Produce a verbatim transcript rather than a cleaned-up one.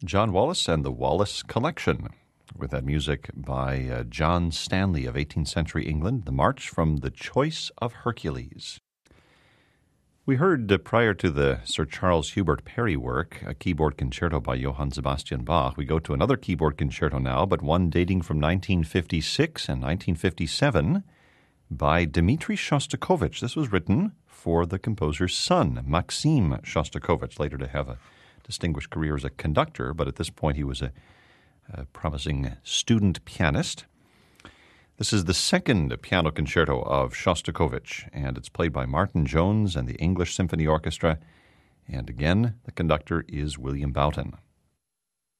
John Wallis and the Wallis Collection, with that music by uh, John Stanley of eighteenth century England, the March from the Choice of Hercules. We heard uh, prior to the Sir Charles Hubert Parry work, a keyboard concerto by Johann Sebastian Bach. We go to another keyboard concerto now, but one dating from nineteen fifty-six and nineteen fifty-seven by Dmitri Shostakovich. This was written for the composer's son, Maxim Shostakovich, later to have a distinguished career as a conductor, but at this point he was a, a promising student pianist. This is the second piano concerto of Shostakovich, and it's played by Martin Jones and the English Symphony Orchestra, and again, the conductor is William Boughton.